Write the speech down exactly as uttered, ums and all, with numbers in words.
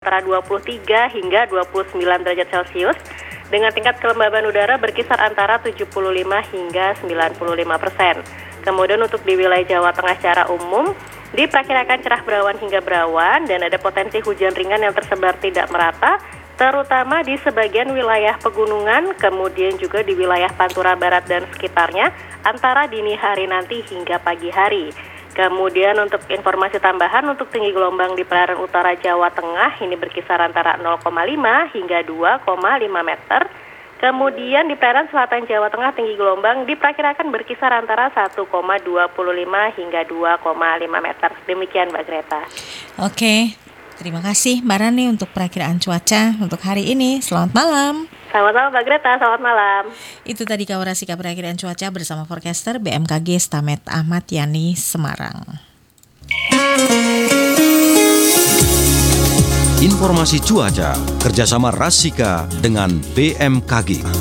antara dua puluh tiga hingga dua puluh sembilan derajat Celcius, dengan tingkat kelembaban udara berkisar antara tujuh puluh lima hingga sembilan puluh lima persen. Kemudian untuk di wilayah Jawa Tengah secara umum, diperkirakan cerah berawan hingga berawan dan ada potensi hujan ringan yang tersebar tidak merata, terutama di sebagian wilayah pegunungan, kemudian juga di wilayah Pantura Barat dan sekitarnya, antara dini hari nanti hingga pagi hari. Kemudian untuk informasi tambahan untuk tinggi gelombang di perairan utara Jawa Tengah ini berkisar antara nol koma lima hingga dua koma lima meter. Kemudian di perairan selatan Jawa Tengah tinggi gelombang diperkirakan berkisar antara satu koma dua lima hingga dua koma lima meter. Demikian Mbak Greta. Oke, terima kasih Mbak Rani untuk perakiraan cuaca untuk hari ini. Selamat malam. Selamat malam Mbak Greta, selamat malam. Itu tadi Kawara Sikap perakiraan cuaca bersama forecaster B M K G Stamet Ahmad Yani Semarang. Informasi cuaca kerjasama Rasika dengan B M K G.